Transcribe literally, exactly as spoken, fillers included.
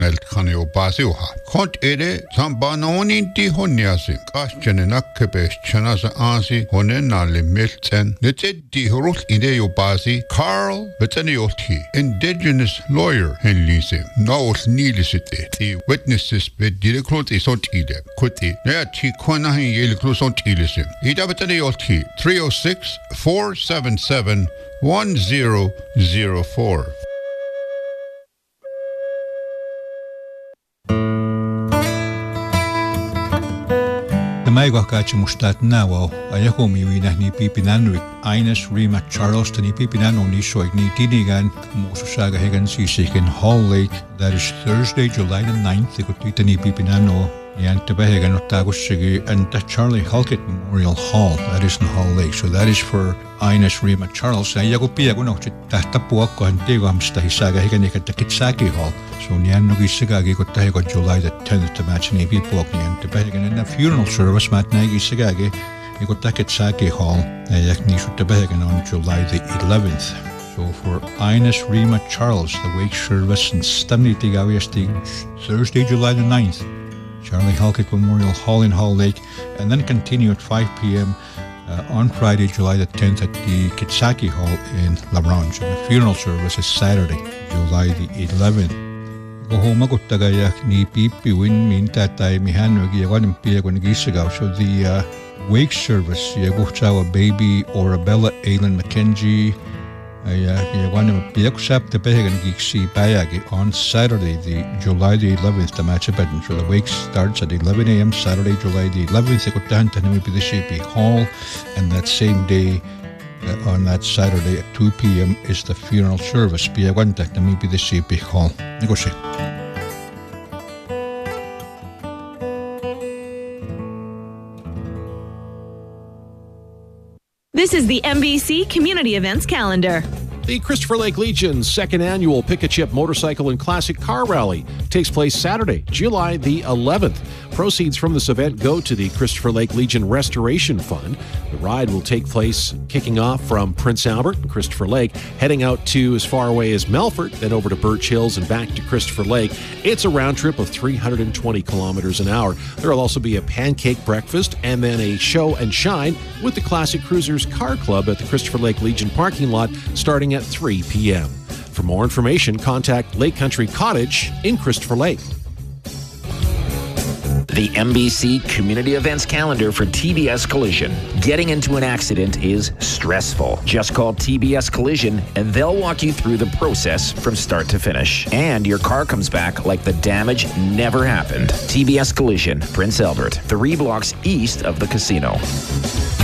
Neltkanio Basiuha. Kont ere Sambanoninti Honiasi. Kastjane Nakkebes Chanasa Asi Honenali Milten. Letedi Horus Ideo Basi. Carl Betanioti. Indigenous lawyer Henlise. Naos Nilisite. The witnesses with Direclot Isot Ide. Kuti. Neati Konahi Yeliclusot Ilise. Ida Betanioti. three oh six, four seven seven, one zero zero four. Maigo kachi mustat nawo ayako miwina ni pipinanwi Ines Rima Charles ni pipinano ni shoig ni tinigan mosusaga hegan sisikin Hall Lake. That is Thursday, July the ninth. Ikutita ni pipinano ni antabahegan otagusigi and Charlie Halkett Memorial Hall. That is in Hall Lake. So that is for Ines Rima Charles. Ayako pia kuno tahtapuako antigo amsta hisaga hegan ikatakitsaki Hall. So niyan no gisagagi ko tayo ko July the tenth to match ni people niyan tabahegan in a funeral service mat na gisagagi iko takitsaki Hall ayak ni should tabahegan on July the eleventh. So for Ines Rima Charles, the wake service in Stamni Tigawiastig Thursday, July the ninth, Charlie Halkett Memorial Hall in Hall Lake, and then continue at five p.m. Uh, on Friday, July the tenth at the Kitsaki Hall in La Branche. And the funeral service is Saturday, July the eleventh. Homa ko tagayak ni pipi win min tatay mihano giyawan pia ko nagisigaw. So the uh, wake service yaguchawa baby Orabella Aileen McKenzie giyawan pia ko sap te pehegan giksi bayagi on Saturday, the July the eleventh to match up. So the wake starts at eleven a.m. Saturday, July the eleventh. Ikotahan tanami pidisipi Hall, and that same day. Uh, on that Saturday at two p.m. is the funeral service. Piaguantak na maybe the C P Hall. Negotiate. This is the M B C Community Events Calendar. The Christopher Lake Legion's second annual Pick a Chip Motorcycle and Classic Car Rally takes place Saturday, July the eleventh. Proceeds from this event go to the Christopher Lake Legion Restoration Fund. The ride will take place kicking off from Prince Albert and Christopher Lake, heading out to as far away as Melfort, then over to Birch Hills and back to Christopher Lake. It's a round trip of three hundred twenty kilometers an hour. There will also be a pancake breakfast and then a show and shine with the Classic Cruisers Car Club at the Christopher Lake Legion parking lot starting at three p.m. For more information, contact Lake Country Cottage in Christopher Lake. The M B C Community Events Calendar for T B S Collision. Getting into an accident is stressful. Just call T B S Collision and they'll walk you through the process from start to finish. And your car comes back like the damage never happened. T B S Collision, Prince Albert, three blocks east of the casino.